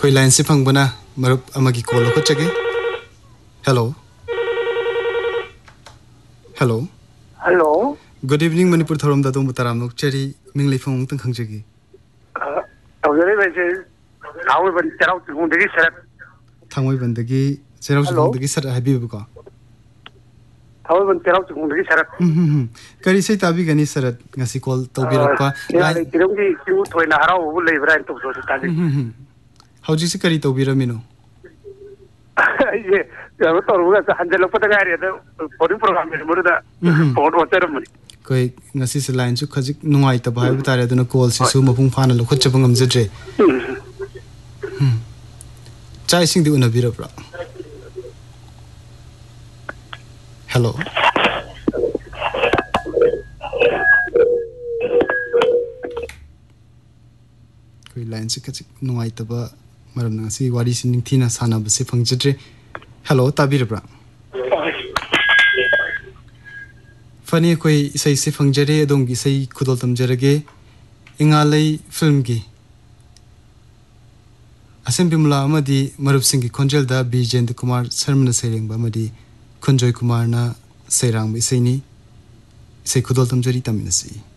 कोई लाइन से फंगबना मरुप अमगी कॉल को चगे hello hello hello good evening Manipur theorem दादों बुताराम नो चेरी मिंगली फंग तंग खंगजगी तौजरे वैसे थावे बन चराउ तुंगदगी सरत थांगोय बंदगी चेराउ सुंगदगी सर हाबिबको थावे बन चराउ तुंगदगी सरत करी से ताबी गनी सरत ngasi call तौबिरकपा लाइन तिरंगी क्यू थोइना हराउ लेब्रा तो तो ताली हौजी से करी तौबिरमिनो ये अब तोरुगा हंजल पता गारी द फोन प्रोग्राम में मुरुदा फोन होतरमनि कोई ngasi से लाइन सु खजिक नुंगाई त भाई बतारे दनो कॉल से सु मपुंग फाना लखो चबंगम जजे चाय सिंग दि उनबिरब्रा हेलो कोई लाइन से खजिक नुंगाई तबा मरम ngasi wari sin thina sana bse phangjatre hello tabirabra fani koi isai se phangjare adong gi sai khudol tamjarage ingalai film gi asem bimla amadi marup singh gi khonjel da bijend kumar sarmana sereng ba amadi khonjoy kumar na serang bi sai ni sai khudol tamjari taminasi